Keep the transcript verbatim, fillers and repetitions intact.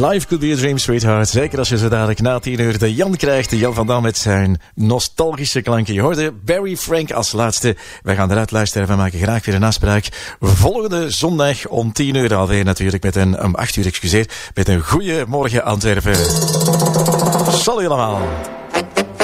Life could be a dream, sweetheart. Zeker als je zo dadelijk na tien uur de Jan krijgt. De Jan van Dam met zijn nostalgische klanken. Je hoorde Barry Frank als laatste. Wij gaan eruit luisteren. We maken graag weer een afspraak. Volgende zondag om tien uur alweer natuurlijk. Met een, om acht uur, excuseer. Met een goeie morgen Antwerpen. Salut allemaal.